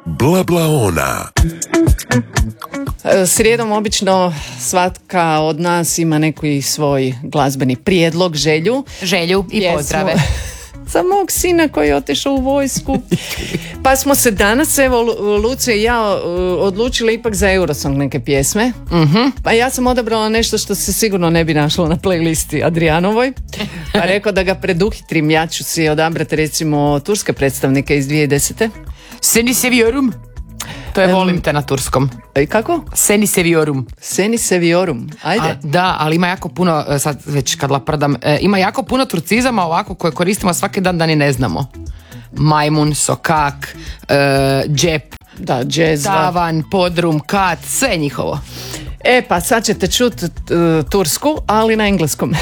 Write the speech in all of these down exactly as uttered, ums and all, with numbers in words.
Blablaona. Srijedom obično svatka od nas ima neki svoj glazbeni prijedlog, želju. Želju i Pjesmu. pozdrave. Za mog sina koji je otišao u vojsku. Pa smo se danas, evo, Lucija i ja odlučili ipak za Eurosong neke pjesme. Uh-huh. Pa ja sam odabrala nešto što se sigurno ne bi našlo na playlisti Adrijanovoj. Pa rekao da ga preduhitrim, ja ću si odabrati recimo turske predstavnike iz dvije tisuće desete. Seni seviorum. To je Um, volim te na turskom. I kako? Seni seviorum. Seni seviorum. Ajde. A, da, ali ima jako puno, sad već kad laprdam, e, ima jako puno turcizama ovako koje koristimo svaki dan da ni ne znamo. Majmun, sokak, e, džep, Da, džezva. tavan, podrum, kat, sve njihovo. E, pa sad ćete čuti uh, tursku, ali na engleskom.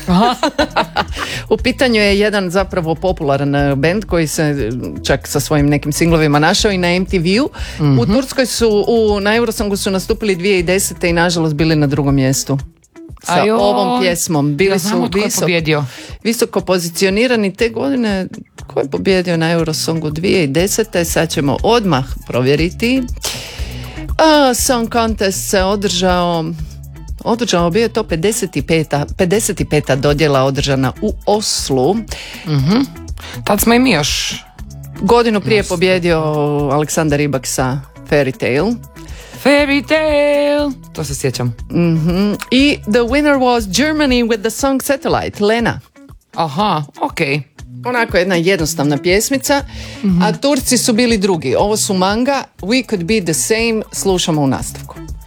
U pitanju je jedan zapravo popularan uh, band koji se čak sa svojim nekim singlovima našao i na em te ve u. Mm-hmm. U Turskoj su, u, na Eurosongu su nastupili dvije tisuće desete i nažalost bili na drugom mjestu. Sa Ajoj, ovom pjesmom. Bili ja znamo su tko je visok, pobjedio. visoko pozicionirani te godine. Ko je pobjedio na Eurosongu dvije tisuće desete? Sad ćemo odmah provjeriti. A, Song Contest se održao održao bio je to pedeset peta pedeset peta dodjela održana u Oslu. Mm-hmm. Tad smo i mi još. Godinu prije pobjedio Aleksandar Rybak sa Fairy Tale. Fairy Tale. To se sjećam. Mm-hmm. I the winner was Germany with the song Satellite, Lena. Aha, okej. Okay. Onako jedna jednostavna pjesmica, mm-hmm. A Turci su bili drugi. Ovo su Manga, We Could Be The Same, slušamo u nastavku.